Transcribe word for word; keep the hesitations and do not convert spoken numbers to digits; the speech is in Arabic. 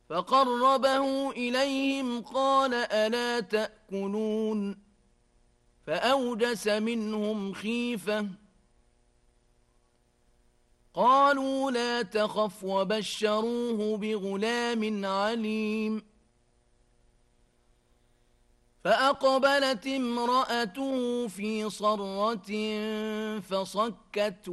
فقربه إليهم قال ألا تأكلون فأوجس منهم خيفة قالوا لا تخف وبشروه بغلام عليم فأقبلت امرأته في صرة فصكت